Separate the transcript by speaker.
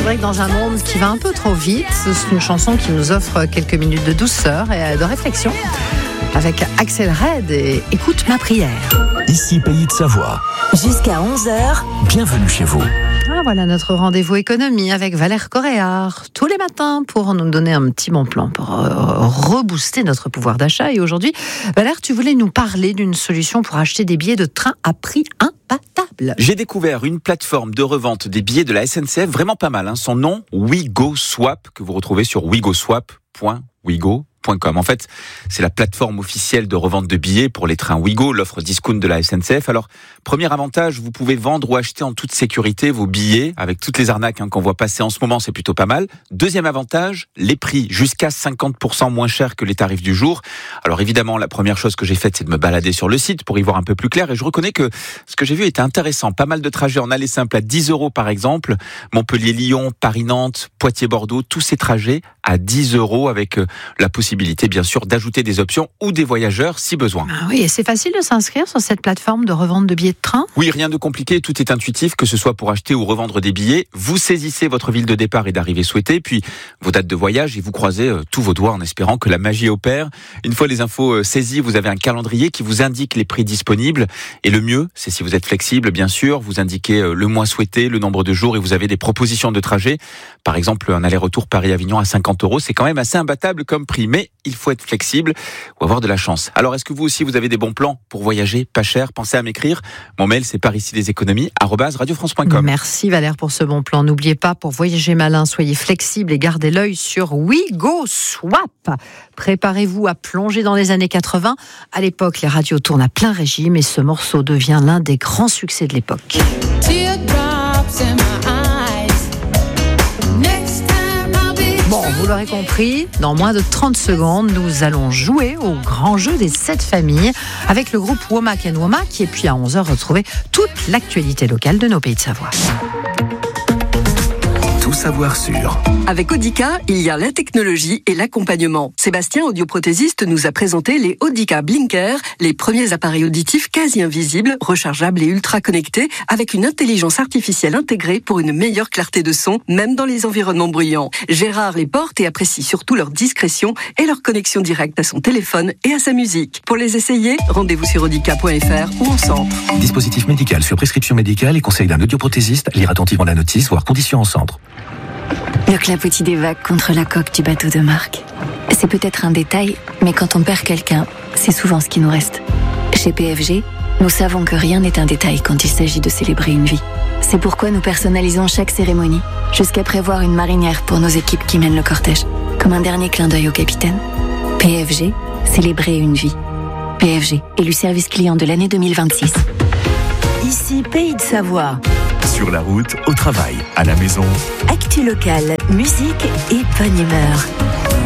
Speaker 1: C'est vrai que dans un monde qui va un peu trop vite, c'est une chanson qui nous offre quelques minutes de douceur et de réflexion avec Axel Red et Écoute ma prière.
Speaker 2: Ici Pays de Savoie.
Speaker 3: Jusqu'à 11h.
Speaker 2: Bienvenue chez vous.
Speaker 1: Voilà notre rendez-vous économie avec Valère Coréard tous les matins pour nous donner un petit bon plan pour rebooster notre pouvoir d'achat. Et aujourd'hui, Valère, tu voulais nous parler d'une solution pour acheter des billets de train à prix imbattable.
Speaker 4: J'ai découvert une plateforme de revente des billets de la SNCF vraiment pas mal. Son nom, WeGoSwap, que vous retrouvez sur wegoswap.wigo.com. En fait, c'est la plateforme officielle de revente de billets pour les trains Ouigo, l'offre discount de la SNCF. Alors, premier avantage, vous pouvez vendre ou acheter en toute sécurité vos billets avec toutes les arnaques qu'on voit passer en ce moment, c'est plutôt pas mal. Deuxième avantage, les prix jusqu'à 50% moins chers que les tarifs du jour. Alors évidemment, la première chose que j'ai faite, c'est de me balader sur le site pour y voir un peu plus clair. Et je reconnais que ce que j'ai vu était intéressant. Pas mal de trajets en aller simple à 10 € par exemple. Montpellier-Lyon, Paris-Nantes, Poitiers-Bordeaux, tous ces trajets à 10 € avec la possibilité bien sûr d'ajouter des options ou des voyageurs si besoin.
Speaker 1: Ah oui, et c'est facile de s'inscrire sur cette plateforme de revente de billets de train ?
Speaker 4: Oui, rien de compliqué, tout est intuitif, que ce soit pour acheter ou revendre des billets. Vous saisissez votre ville de départ et d'arrivée souhaitée, puis vos dates de voyage et vous croisez tous vos doigts en espérant que la magie opère. Une fois les infos saisies, vous avez un calendrier qui vous indique les prix disponibles. Et le mieux, c'est si vous êtes flexible, bien sûr, vous indiquez le mois souhaité, le nombre de jours et vous avez des propositions de trajet. Par exemple, un aller-retour Paris-Avignon à 50 €, c'est quand même assez imbattable comme prix. Mais il faut être flexible ou avoir de la chance. Alors, est-ce que vous aussi, vous avez des bons plans pour voyager pas cher ? Pensez à m'écrire. Mon mail, c'est paricileséconomies@radiofrance.com.
Speaker 1: Merci Valère pour ce bon plan. N'oubliez pas, pour voyager malin, soyez flexible et gardez l'œil sur WeGoSwap. Préparez-vous à plonger dans les années 80. À l'époque, les radios tournent à plein régime et ce morceau devient l'un des grands succès de l'époque. Bon, vous l'aurez compris, dans moins de 30 secondes, nous allons jouer au grand jeu des 7 familles avec le groupe Womack & Womack. Et puis à 11h, retrouver toute l'actualité locale de nos pays de Savoie.
Speaker 2: Tout savoir sur.
Speaker 5: Avec Audica, il y a la technologie et l'accompagnement. Sébastien, audioprothésiste, nous a présenté les Audica Blinker, les premiers appareils auditifs quasi invisibles, rechargeables et ultra connectés, avec une intelligence artificielle intégrée pour une meilleure clarté de son, même dans les environnements bruyants. Gérard les porte et apprécie surtout leur discrétion et leur connexion directe à son téléphone et à sa musique. Pour les essayer, rendez-vous sur audica.fr ou en centre.
Speaker 2: Dispositif médical sur prescription médicale et conseil d'un audioprothésiste. Lire attentivement la notice, voire conditions en centre.
Speaker 6: Le clapotis des vagues contre la coque du bateau de Marc. C'est peut-être un détail, mais quand on perd quelqu'un, c'est souvent ce qui nous reste. Chez PFG, nous savons que rien n'est un détail quand il s'agit de célébrer une vie. C'est pourquoi nous personnalisons chaque cérémonie, jusqu'à prévoir une marinière pour nos équipes qui mènent le cortège, comme un dernier clin d'œil au capitaine. PFG, célébrer une vie. PFG, élu service client de l'année 2026.
Speaker 3: Ici Pays de Savoie.
Speaker 2: Sur la route, au travail, à la maison.
Speaker 3: Actu locale, musique et bonne humeur.